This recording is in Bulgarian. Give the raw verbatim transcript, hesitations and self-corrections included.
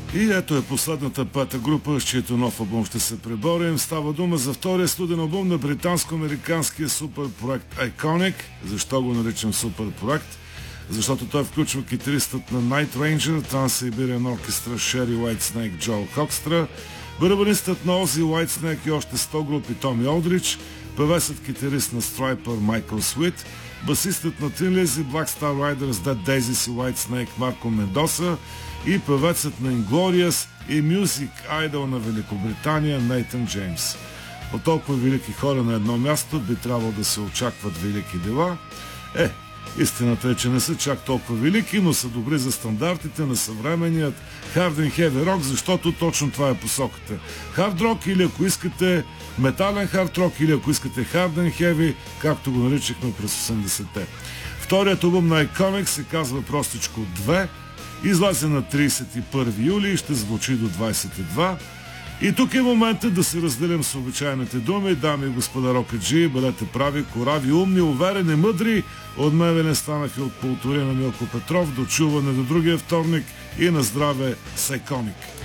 И ето е последната пета група, с чието нов албум ще се преборим. Става дума за втория студен албум на британско-американския супер проект Iconic. Защо го наричам супер проект? Защото той включва китаристът на Night Ranger, Trans-Siberian Orchestra, Шери Уайтснейк, Джоел Кокстра, барабанистът на Ози Уайтснейк и още сто групи Томи Олдрич, певецът китарист на Страйпър Майкъл Свит, басистът на Tin Lizzy, Black Star Riders, Dead Daisies и Whitesnake Марко Мендоса и певецът на Inglorious и Music Idol на Великобритания Нейтън Джеймс. От толкова велики хора на едно място би трябвало да се очакват велики дела. Е, истината е, че не са чак толкова велики, но са добри за стандартите на съвременният Hard and Heavy Rock, защото точно това е посоката. Hard Rock или ако искате метален Hard Rock или ако искате Hard and Heavy, както го наричахме през осемдесетте. Вторият албум на Iconic се казва простичко две, излезе на тридесет и първи юли и ще звучи до двадесет и два. И тук е моментът да се разделим с обичайните думи. Дами и господа рокаджи, бъдете прави, корави, умни, уверени, мъдри. От мен ви не станах и от полутори на Милко Петров. До чуване до другия вторник и на здраве с Iconic.